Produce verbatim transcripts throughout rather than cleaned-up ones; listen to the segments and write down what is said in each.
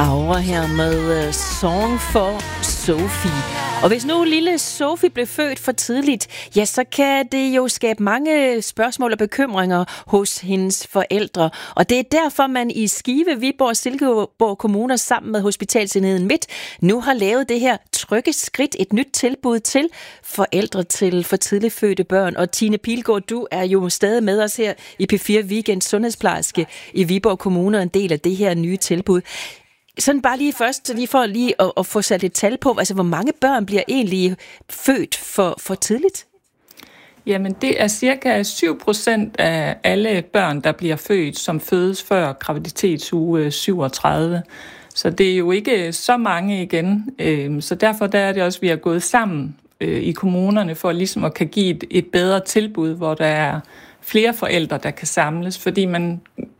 Aura her med uh, Song for Sophie. Og hvis nu lille Sophie blev født for tidligt, ja, så kan det jo skabe mange spørgsmål og bekymringer hos hendes forældre. Og det er derfor, man i Skive, Viborg og Silkeborg kommuner sammen med Hospitalsenheden Midt nu har lavet det her Trygge Skridt, et nyt tilbud til forældre til for tidligt fødte børn. Og Tine Pilgaard, du er jo stadig med os her i P fire Weekend, sundhedsplejerske i Viborg Kommune, en del af det her nye tilbud. Sådan bare lige først, lige for lige at, at få sat et tal på, altså hvor mange børn bliver egentlig født for, for tidligt? Jamen det er cirka syv procent af alle børn, der bliver født, som fødes før graviditetsuge syvogtredive. Så det er jo ikke så mange igen. Så derfor der er det også, at vi er gået sammen i kommunerne for ligesom at kan give et, et bedre tilbud, hvor der er flere forældre, der kan samles, fordi man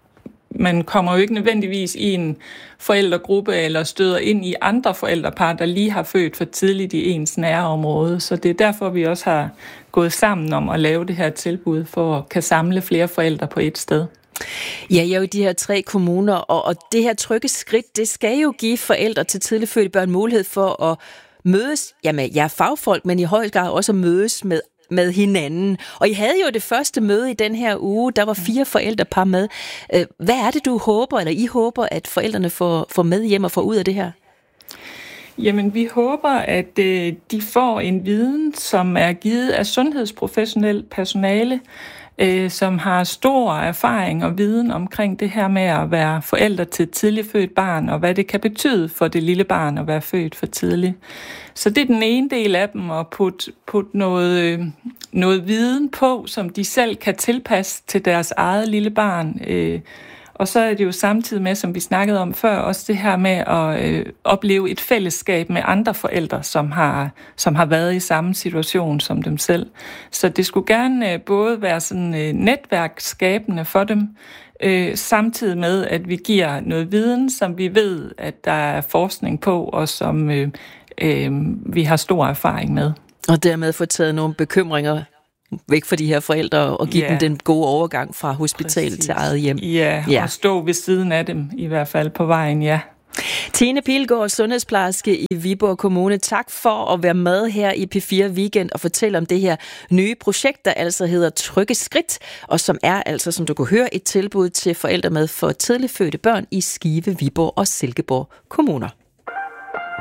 Man kommer jo ikke nødvendigvis i en forældregruppe eller støder ind i andre forældrepar, der lige har født for tidligt i ens nærområde. Så det er derfor, vi også har gået sammen om at lave det her tilbud, for at kan samle flere forældre på et sted. Ja, jeg er jo de her tre kommuner, og, og det her Trygge Skridt, det skal jo give forældre til tidligt fødte børn mulighed for at mødes, jamen jeg er fagfolk, men i høj grad også at mødes med med hinanden. Og I havde jo det første møde i den her uge, der var fire forældrepar med. Hvad er det, du håber, eller I håber, at forældrene får, får med hjem og får ud af det her? Jamen, vi håber, at øh, de får en viden, som er givet af sundhedsprofessionelt personale, øh, som har stor erfaring og viden omkring det her med at være forældre til et tidligt født barn, og hvad det kan betyde for det lille barn at være født for tidligt. Så det er den ene del af dem, at putte, putte noget, øh, noget viden på, som de selv kan tilpasse til deres eget lille barn. Øh, og så er det jo samtidig med, som vi snakkede om før, også det her med at øh, opleve et fællesskab med andre forældre, som har, som har været i samme situation som dem selv. Så det skulle gerne øh, både være sådan øh, netværksskabende for dem, øh, samtidig med, at vi giver noget viden, som vi ved, at der er forskning på, og som øh, øh, vi har stor erfaring med. Og dermed få taget nogle bekymringer væk fra de her forældre og give yeah. dem den gode overgang fra hospitalet til eget hjem. Ja, ja, og stå ved siden af dem i hvert fald på vejen, ja. Tine Pilgaard, sundhedsplejerske i Viborg Kommune. Tak for at være med her i P fire Weekend og fortælle om det her nye projekt, der altså hedder Trygge Skridt, og som er altså, som du kunne høre, et tilbud til forældre med for tidligt fødte børn i Skive, Viborg og Silkeborg Kommuner.